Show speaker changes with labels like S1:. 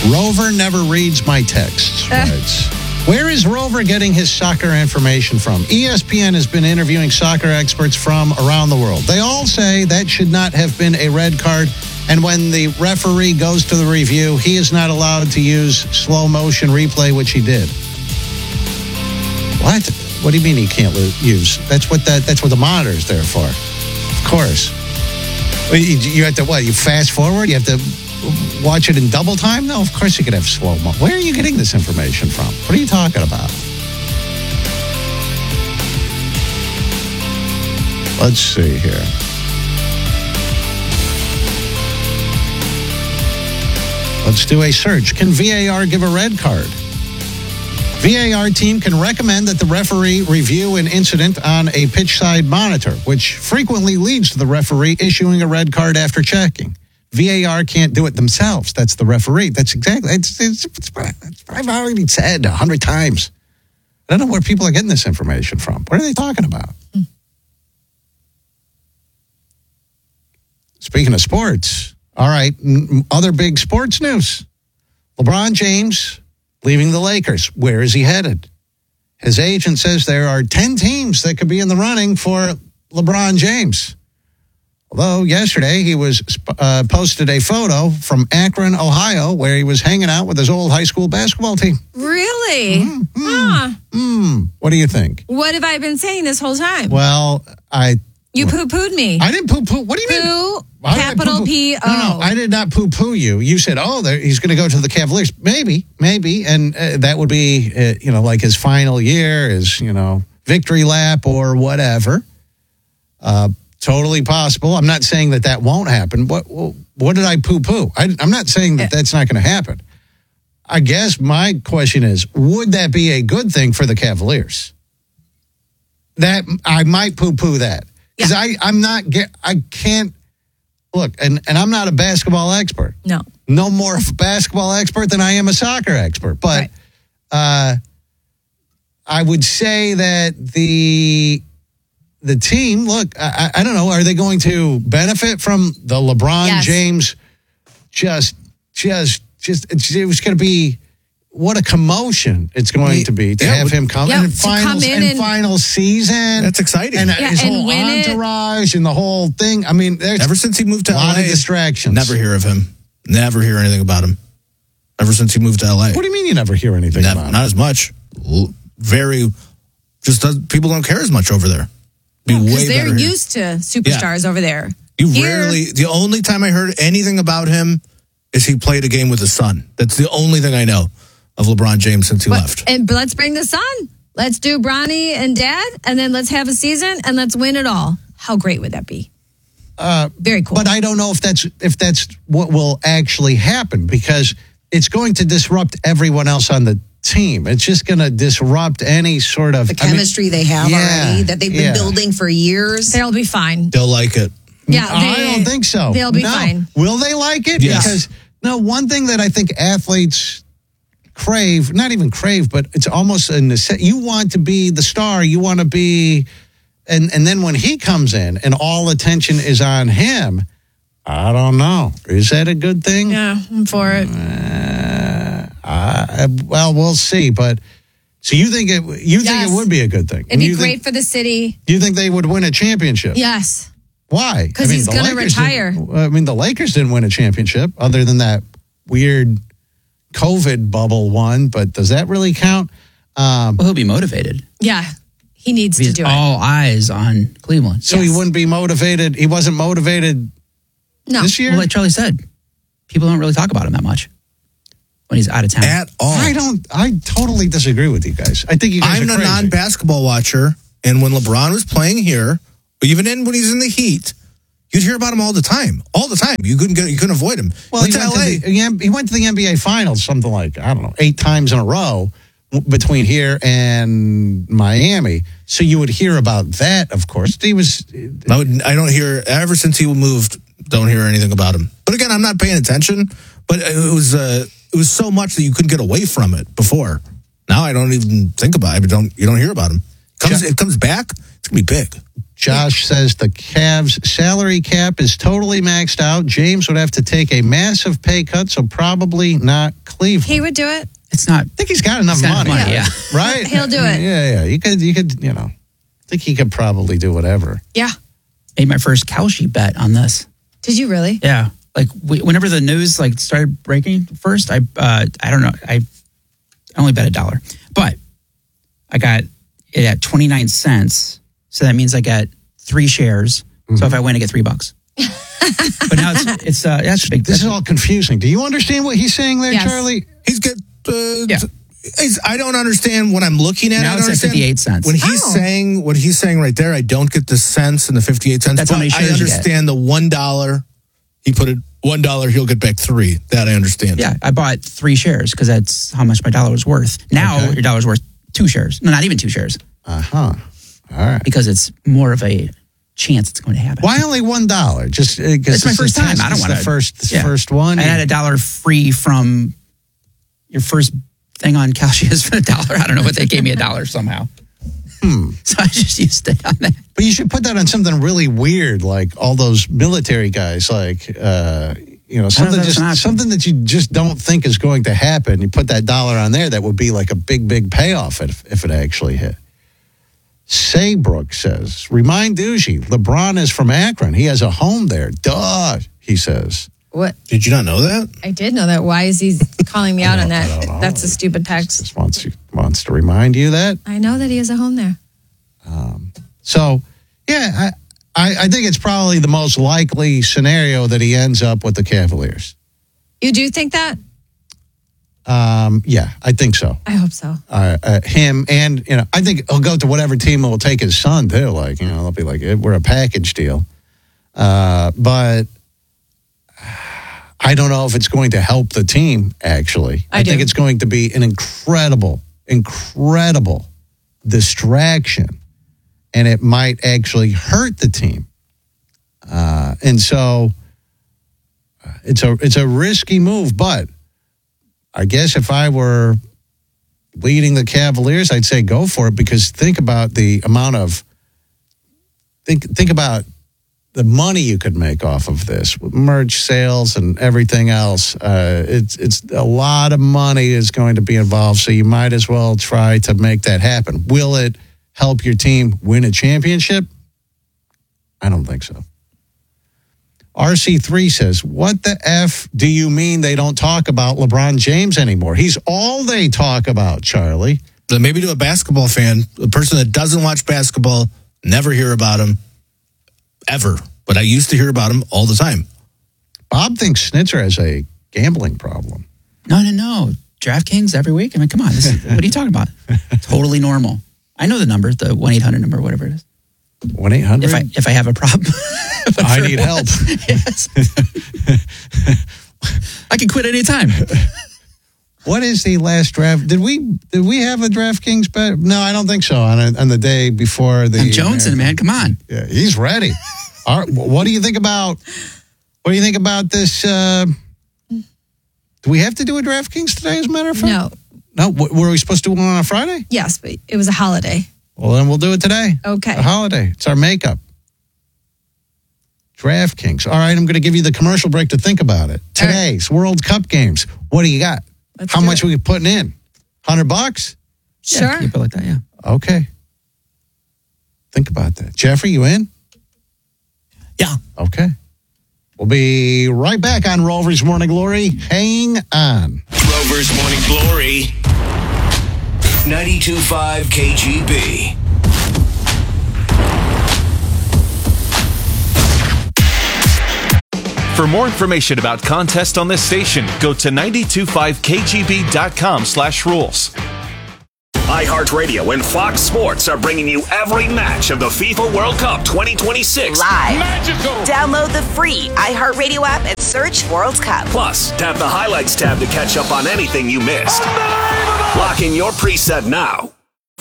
S1: Rover never reads my texts. Right. Where is Rover getting his soccer information from? ESPN has been interviewing soccer experts from around the world. They all say that should not have been a red card. And when the referee goes to the review, he is not allowed to use slow motion replay, which he did. What? What do you mean he can't use? That's what the monitor's there for. Of course. You have to, what, you fast forward? You have to watch it in double time? No, of course you could have slow-mo. Where are you getting this information from? What are you talking about? Let's see here. Let's do a search. Can VAR give a red card? VAR team can recommend that the referee review an incident on a pitch side monitor, which frequently leads to the referee issuing a red card after checking. VAR can't do it themselves. That's the referee. That's exactly, it's I've already said 100 times. I don't know where people are getting this information from. What are they talking about? Speaking of sports, all right, other big sports news. LeBron James leaving the Lakers. Where is he headed? His agent says there are 10 teams that could be in the running for LeBron James. Although yesterday he was posted a photo from Akron, Ohio, where he was hanging out with his old high school basketball team.
S2: Really?
S1: What do you think?
S2: What have I been saying this whole time?
S1: Well,
S2: You poo-pooed me.
S1: I didn't poo-poo. What do you mean?
S2: Poo, capital P-O.
S1: No, I did not poo-poo you. You said, he's going to go to the Cavaliers. Maybe. And that would be, like his final year, his, victory lap or whatever. Totally possible. I'm not saying that won't happen. What did I poo-poo? I'm not saying that that's not going to happen. I guess my question is, would that be a good thing for the Cavaliers? That I might poo-poo that. Because I can't, look, and I'm not a basketball expert. No more of a basketball expert than I am a soccer expert. But I would say that the team, look, I don't know, are they going to benefit from the LeBron James it was going to be, what a commotion it's going to be to have him come in final season.
S3: That's exciting.
S1: And his whole entourage and the whole thing. I mean,
S3: ever since he moved to
S1: LA, a lot of distractions.
S3: Never hear of him. Never hear anything about him. Ever since he moved to LA.
S1: What do you mean you never hear anything about him?
S3: Not as much. People don't care as much over there.
S2: Because they're used to superstars over there.
S3: The only time I heard anything about him is he played a game with his son. That's the only thing I know of LeBron James since he left.
S2: And let's bring the son. Let's do Bronny and Dad, and then let's have a season, and let's win it all. How great would that be? Very cool.
S1: But I don't know if that's what will actually happen, because it's going to disrupt everyone else on the team. It's just going to disrupt any sort of...
S4: the chemistry they have already, that they've been building for years.
S2: They'll be fine.
S3: They'll like it.
S2: Yeah,
S1: I don't think so.
S2: They'll be fine.
S1: Will they like it?
S3: Yes.
S1: Because, one thing that I think athletes crave, not even crave, but it's almost a necessity. You want to be the star. You want to be... And then when he comes in and all attention is on him, I don't know. Is that a good thing?
S2: Yeah, I'm for it.
S1: Well, we'll see. But so you think it would be a good thing?
S2: It'd be great for the city.
S1: Do you think they would win a championship?
S2: Yes.
S1: Why?
S2: Because he's going to retire.
S1: The Lakers didn't win a championship other than that weird COVID bubble one. But does that really count?
S5: He'll be motivated.
S2: Yeah. He needs to do it.
S5: All eyes on Cleveland.
S1: So he wouldn't be motivated. He wasn't motivated this year?
S5: Well, like Charlie said, people don't really talk about him that much when he's out of town.
S3: At all.
S1: I totally disagree with you guys. I think you guys are crazy.
S3: I'm a non-basketball watcher, and when LeBron was playing here, even when he's in the Heat, you'd hear about him all the time. All the time. You couldn't avoid him.
S1: Well, he went to the NBA Finals something like, 8 times in a row between here and Miami. So you would hear about that, of course. I
S3: don't hear, ever since he moved, don't hear anything about him. But again, I'm not paying attention. But it was so much that you couldn't get away from it before. Now I don't even think about it. You don't hear about him. It comes back, it's going to be big.
S1: Josh says the Cavs' salary cap is totally maxed out. James would have to take a massive pay cut, so probably not Cleveland.
S2: He would do it.
S5: It's not.
S1: I think he's got enough money.
S5: Yeah.
S1: Right?
S2: He'll do it.
S1: Yeah. You could, I think he could probably do whatever.
S2: Yeah.
S5: Made my first Kalshi bet on this.
S2: Did you really?
S5: Yeah. Like whenever the news started breaking first, I don't know. I only bet $1, but I got it at 29 cents. So that means I got 3 shares. Mm-hmm. So if I win, I get $3. But now it's that's big.
S1: This is all confusing. Do you understand what he's saying there,
S2: Yes.
S1: Charlie?
S3: He's got.
S5: Yeah.
S3: I don't understand what I'm looking at.
S5: Now
S3: I
S5: it's
S3: don't
S5: at
S3: understand
S5: 58 cents.
S3: When he's saying what he's saying right there, I don't get the cents and the 58 cents.
S5: That's how many shares
S3: I
S5: you get.
S3: understand the $1. He put it $1. He'll get back 3. That I understand.
S5: Yeah, I bought 3 shares because that's how much my dollar was worth. Now your dollar's worth 2 shares. No, not even 2 shares.
S1: All right.
S5: Because it's more of a chance it's going to happen.
S1: Why only $1? Just because
S5: It's my first time. I don't want
S1: the first one.
S5: I had $1 free from your first thing on Kalshi is for $1. I don't know, but they gave me $1 somehow. So I just used it on that.
S1: But you should put that on something really weird, like all those military guys, like something that you just don't think is going to happen. You put that $1 on there, that would be like a big payoff if it actually hit. Saybrook says, remind Doogie, LeBron is from Akron. He has a home there. Duh, he says.
S2: What?
S3: Did you not know that?
S2: I did know that. Why is he calling me out on that? That's a stupid text.
S1: Just wants to remind you that.
S2: I know that he has a home there.
S1: So, yeah, I think it's probably the most likely scenario that he ends up with the Cavaliers.
S2: You do think that?
S1: Yeah, I think so.
S2: I hope so.
S1: Him and, I think he'll go to whatever team will take his son too. Like, they'll be like, we're a package deal. But I don't know if it's going to help the team, actually. I think it's going to be an incredible distraction. And it might actually hurt the team. And so it's a risky move, but I guess if I were leading the Cavaliers, I'd say go for it, because think about the amount of think about the money you could make off of this with merch sales and everything else. It's a lot of money is going to be involved, so you might as well try to make that happen. Will it help your team win a championship? I don't think so. RC3 says, what the F do you mean they don't talk about LeBron James anymore? He's all they talk about, Charlie.
S3: Then maybe to a basketball fan, a person that doesn't watch basketball, never hear about him, ever. But I used to hear about him all the time.
S1: Bob thinks Schnitzer has a gambling problem.
S5: No. DraftKings every week? I mean, come on. What are you talking about? Totally normal. I know the number, the 1-800 number, whatever it is.
S1: 1-800?
S5: If I have a problem.
S1: I need help.
S5: Yes. I can quit anytime.
S1: What is the last draft? Did we have a DraftKings bet? No, I don't think so. On the day before the
S5: Johnson, man, come on.
S1: Yeah, he's ready. All right, what do you think about this? Do we have to do a DraftKings today, as a matter of fact? No. Were we supposed to do one on a Friday?
S2: Yes, but it was a holiday.
S1: Well, then we'll do it today.
S2: Okay.
S1: A holiday. It's our makeup. DraftKings. All right, I'm going to give you the commercial break to think about it. Today's World Cup games. What do you got? How much are we putting in? $100?
S2: Sure.
S5: Yeah, keep it like that, yeah.
S1: Okay. Think about that. Jeffrey, you in?
S3: Yeah.
S1: Okay. We'll be right back on Rover's Morning Glory. Hang on.
S6: Rover's Morning Glory. 92.5 KGB.
S7: For more information about contests on this station, go to 925kgb.com/rules.
S6: iHeartRadio and Fox Sports are bringing you every match of the FIFA World Cup 2026.
S8: Live. Magical. Download the free iHeartRadio app and search World Cup.
S6: Plus, tap the Highlights tab to catch up on anything you missed. Lock in your preset now.